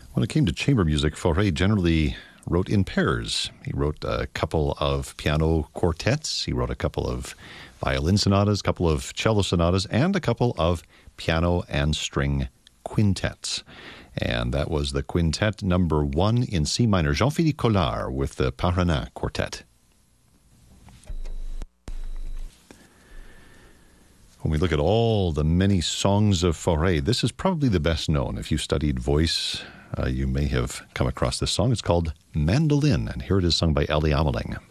When it came to chamber music, Fauré generally wrote in pairs. He wrote a couple of piano quartets, he wrote a couple of violin sonatas, a couple of cello sonatas, and a couple of piano and string quintets. And that was the quintet number 1 in C minor, Jean-Philippe Collard with the Paranin Quartet. When we look at all the many songs of Fauré, this is probably the best known. If you studied voice, you may have come across this song. It's called Mandolin, and here it is sung by Elie Ameling.